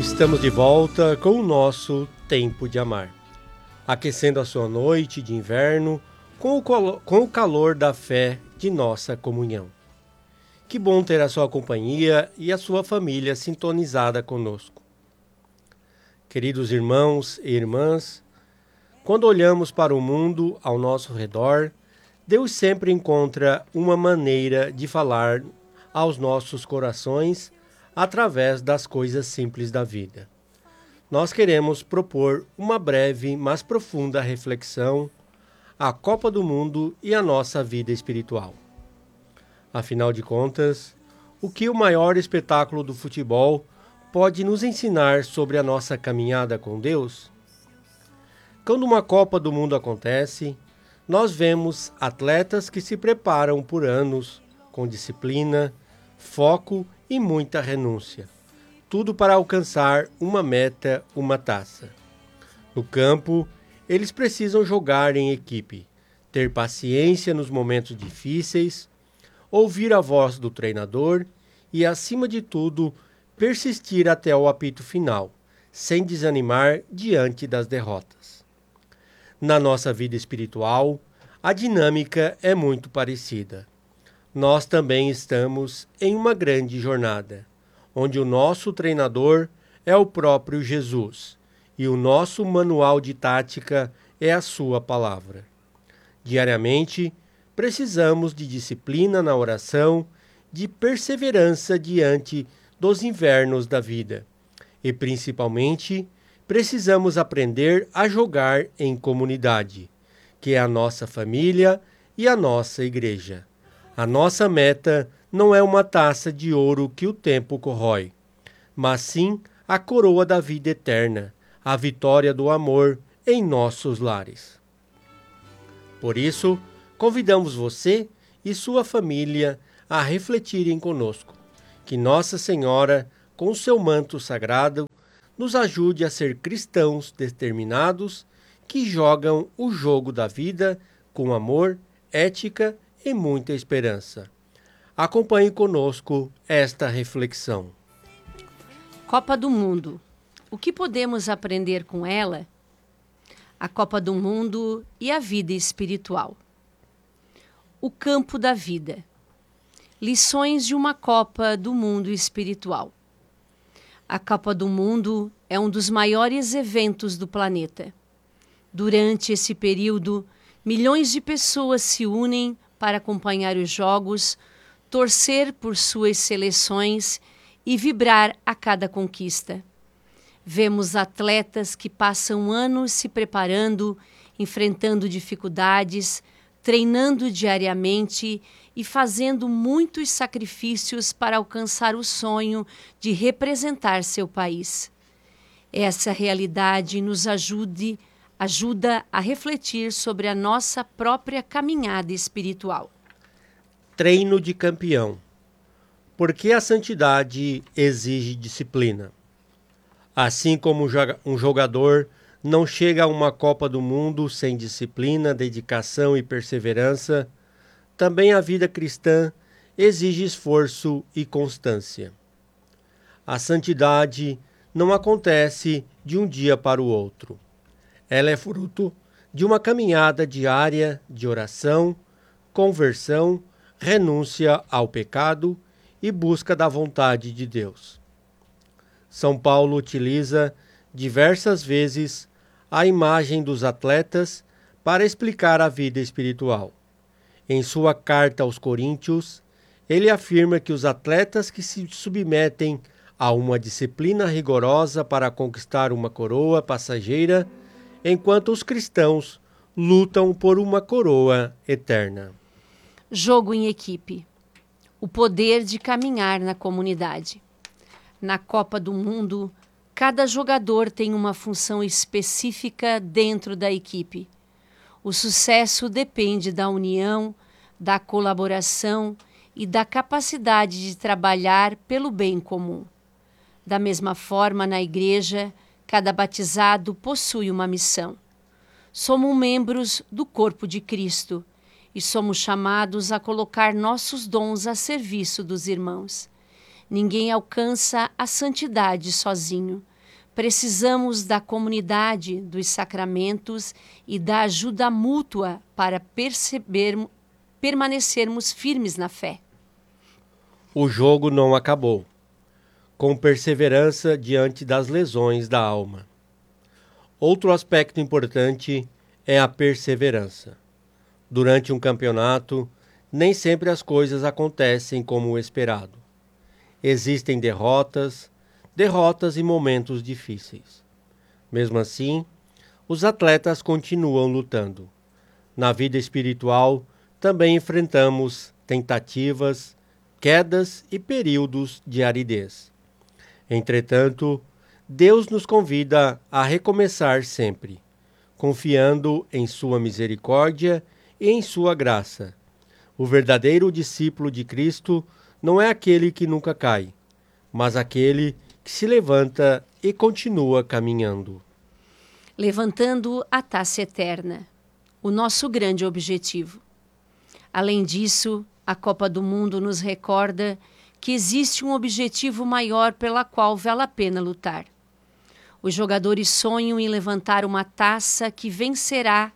Estamos de volta com o nosso Tempo de Amar, aquecendo a sua noite de inverno com o calor da fé de nossa comunhão. Que bom ter a sua companhia e a sua família sintonizada conosco. Queridos irmãos e irmãs, quando olhamos para o mundo ao nosso redor, Deus sempre encontra uma maneira de falar aos nossos corações através das coisas simples da vida. Nós queremos propor uma breve, mas profunda reflexão à Copa do Mundo e à nossa vida espiritual. Afinal de contas, o que o maior espetáculo do futebol pode nos ensinar sobre a nossa caminhada com Deus? Quando uma Copa do Mundo acontece, nós vemos atletas que se preparam por anos, com disciplina, foco e muita renúncia. Tudo para alcançar uma meta, uma taça. No campo, eles precisam jogar em equipe, ter paciência nos momentos difíceis, ouvir a voz do treinador e, acima de tudo, persistir até o apito final, sem desanimar diante das derrotas. Na nossa vida espiritual, a dinâmica é muito parecida. Nós também estamos em uma grande jornada, onde o nosso treinador é o próprio Jesus e o nosso manual de tática é a sua palavra. Diariamente, precisamos de disciplina na oração, de perseverança diante dos invernos da vida e, principalmente, precisamos aprender a jogar em comunidade, que é a nossa família e a nossa igreja. A nossa meta não é uma taça de ouro que o tempo corrói, mas sim a coroa da vida eterna, a vitória do amor em nossos lares. Por isso, convidamos você e sua família a refletirem conosco, que Nossa Senhora, com seu manto sagrado, nos ajude a ser cristãos determinados que jogam o jogo da vida com amor, ética e muita esperança. Acompanhe conosco esta reflexão. Copa do Mundo. O que podemos aprender com ela? A Copa do Mundo e a vida espiritual. O campo da vida. Lições de uma Copa do Mundo espiritual. A Copa do Mundo é um dos maiores eventos do planeta. Durante esse período, milhões de pessoas se unem para acompanhar os jogos, torcer por suas seleções e vibrar a cada conquista. Vemos atletas que passam anos se preparando, enfrentando dificuldades, treinando diariamente e fazendo muitos sacrifícios para alcançar o sonho de representar seu país. Essa realidade nos ajuda a refletir sobre a nossa própria caminhada espiritual. Treino de campeão. Por que a santidade exige disciplina? Assim como um jogador não chega a uma Copa do Mundo sem disciplina, dedicação e perseverança, também a vida cristã exige esforço e constância. A santidade não acontece de um dia para o outro. Ela é fruto de uma caminhada diária de oração, conversão, renúncia ao pecado e busca da vontade de Deus. São Paulo utiliza diversas vezes a imagem dos atletas para explicar a vida espiritual. Em sua carta aos Coríntios, ele afirma que os atletas que se submetem a uma disciplina rigorosa para conquistar uma coroa passageira, enquanto os cristãos lutam por uma coroa eterna. Jogo em equipe. O poder de caminhar na comunidade. Na Copa do Mundo, cada jogador tem uma função específica dentro da equipe. O sucesso depende da união, da colaboração e da capacidade de trabalhar pelo bem comum. Da mesma forma, na igreja, cada batizado possui uma missão. Somos membros do corpo de Cristo e somos chamados a colocar nossos dons a serviço dos irmãos. Ninguém alcança a santidade sozinho. Precisamos da comunidade dos sacramentos e da ajuda mútua para permanecermos firmes na fé. O jogo não acabou. Com perseverança diante das lesões da alma. Outro aspecto importante é a perseverança. Durante um campeonato, nem sempre as coisas acontecem como o esperado. Existem derrotas e momentos difíceis. Mesmo assim, os atletas continuam lutando. Na vida espiritual, também enfrentamos tentativas, quedas e períodos de aridez. Entretanto, Deus nos convida a recomeçar sempre, confiando em sua misericórdia e em sua graça. O verdadeiro discípulo de Cristo não é aquele que nunca cai, mas aquele que se levanta e continua caminhando. Levantando a taça eterna, o nosso grande objetivo. Além disso, a Copa do Mundo nos recorda que existe um objetivo maior pela qual vale a pena lutar. Os jogadores sonham em levantar uma taça que vencerá,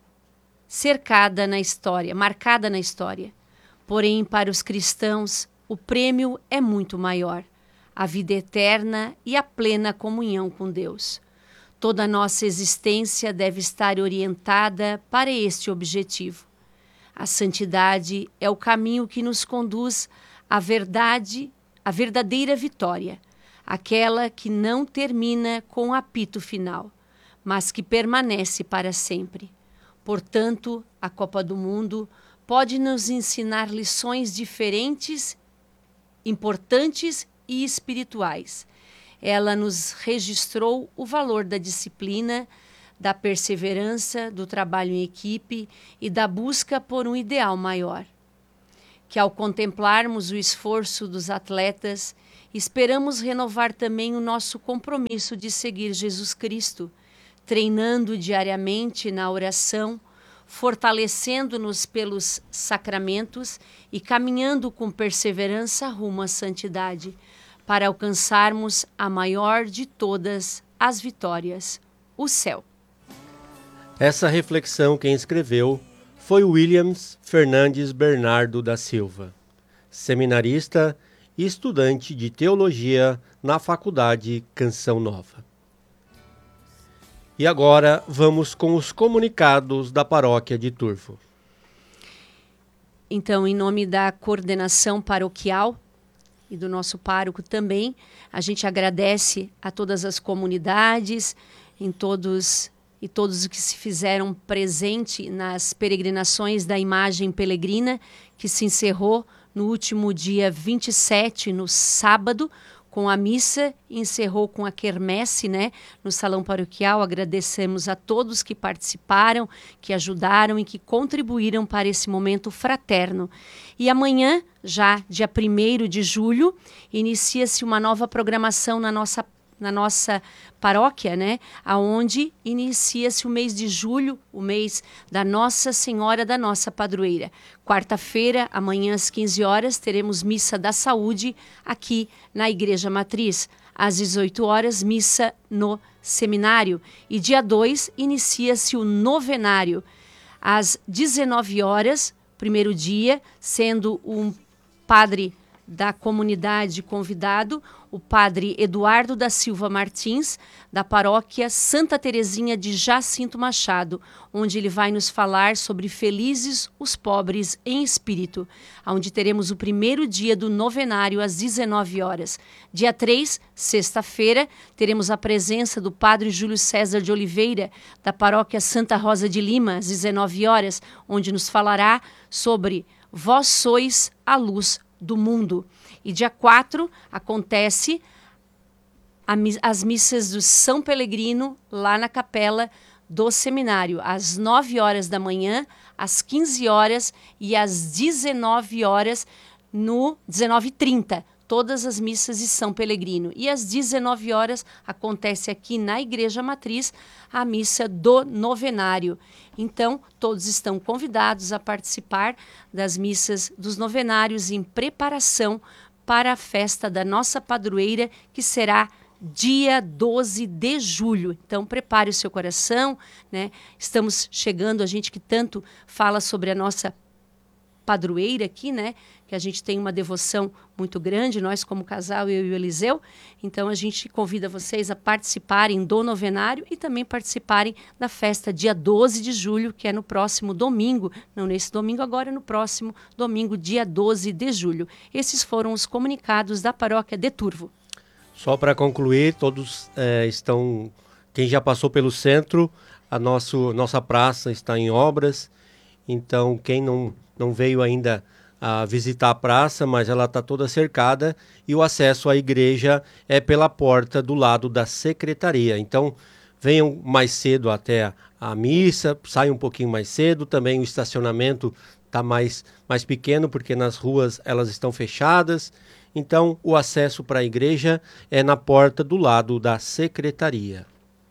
marcada na história. Porém, para os cristãos, o prêmio é muito maior: a vida eterna e a plena comunhão com Deus. Toda a nossa existência deve estar orientada para este objetivo. A santidade é o caminho que nos conduz à verdadeira vitória, aquela que não termina com o apito final, mas que permanece para sempre. Portanto, a Copa do Mundo pode nos ensinar lições diferentes, importantes e espirituais. Ela nos registrou o valor da disciplina, da perseverança, do trabalho em equipe e da busca por um ideal maior. Que ao contemplarmos o esforço dos atletas, esperamos renovar também o nosso compromisso de seguir Jesus Cristo, treinando diariamente na oração, fortalecendo-nos pelos sacramentos e caminhando com perseverança rumo à santidade, para alcançarmos a maior de todas as vitórias, o céu. Essa reflexão quem escreveu foi Williams Fernandes Bernardo da Silva, seminarista e estudante de teologia na Faculdade Canção Nova. E agora vamos com os comunicados da paróquia de Turvo. Então, em nome da coordenação paroquial e do nosso pároco também, a gente agradece a todas as comunidades, todos os que se fizeram presente nas peregrinações da imagem peregrina, que se encerrou no último dia 27, no sábado, com a missa, e encerrou com a quermesse, no salão paroquial. Agradecemos a todos que participaram, que ajudaram e que contribuíram para esse momento fraterno. E amanhã, já dia 1º de julho, inicia-se uma nova programação na nossa paróquia, aonde inicia-se o mês de julho, o mês da Nossa Senhora da Nossa Padroeira. Quarta-feira, amanhã às 15 horas, teremos Missa da Saúde aqui na Igreja Matriz. Às 18 horas, missa no seminário. E dia 2, inicia-se o novenário. Às 19 horas, primeiro dia, sendo um padre da comunidade convidado, o padre Eduardo da Silva Martins, da paróquia Santa Terezinha de Jacinto Machado, onde ele vai nos falar sobre felizes os pobres em espírito, onde teremos o primeiro dia do novenário às 19 horas. Dia 3, sexta-feira, teremos a presença do padre Júlio César de Oliveira, da paróquia Santa Rosa de Lima, às 19 horas, onde nos falará sobre Vós sois a luz do mundo. E dia 4 acontece as missas do São Pelegrino lá na capela do seminário, às 9 horas da manhã, às 15 horas e às 19 horas, no 19h30. Todas as missas de São Pelegrino. E às 19 horas acontece aqui na Igreja Matriz a missa do novenário. Então, todos estão convidados a participar das missas dos novenários em preparação para a festa da nossa padroeira, que será dia 12 de julho. Então, prepare o seu coração, né? Estamos chegando, a gente que tanto fala sobre a nossa padroeira aqui, né? Que a gente tem uma devoção muito grande, nós como casal, eu e o Eliseu. Então, a gente convida vocês a participarem do novenário e também participarem da festa dia 12 de julho, que é no próximo domingo. Não nesse domingo agora, no próximo domingo, dia 12 de julho. Esses foram os comunicados da paróquia de Turvo. Só para concluir, todos estão... Quem já passou pelo centro, nossa praça está em obras. Então, quem não veio ainda a visitar a praça, mas ela está toda cercada e o acesso à igreja é pela porta do lado da secretaria. Então, venham mais cedo até a missa, saiam um pouquinho mais cedo. Também o estacionamento está mais pequeno, porque nas ruas elas estão fechadas. Então, o acesso para a igreja é na porta do lado da secretaria.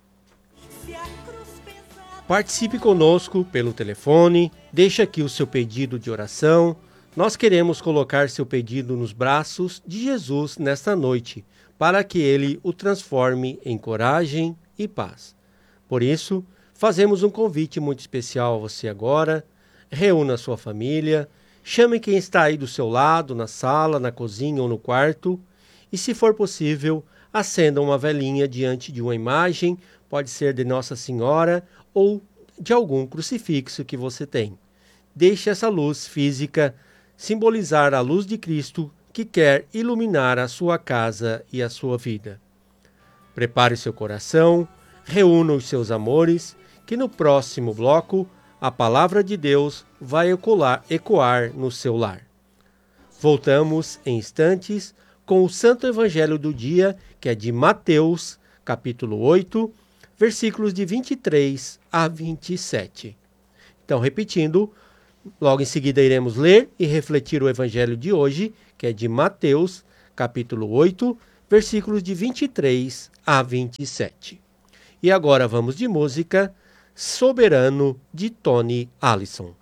Participe conosco pelo telefone, deixe aqui o seu pedido de oração. Nós queremos colocar seu pedido nos braços de Jesus nesta noite, para que Ele o transforme em coragem e paz. Por isso, fazemos um convite muito especial a você agora. Reúna a sua família, chame quem está aí do seu lado, na sala, na cozinha ou no quarto, e, se for possível, acenda uma velinha diante de uma imagem, pode ser de Nossa Senhora ou de algum crucifixo que você tem. Deixe essa luz física simbolizar a luz de Cristo que quer iluminar a sua casa e a sua vida. Prepare seu coração, reúna os seus amores, que no próximo bloco a palavra de Deus vai ecoar no seu lar. Voltamos em instantes com o Santo Evangelho do dia, que é de Mateus, capítulo 8, versículos de 23 a 27. Então, repetindo, logo em seguida iremos ler e refletir o Evangelho de hoje, que é de Mateus, capítulo 8, versículos de 23 a 27. E agora vamos de música Soberano, de Tony Allison.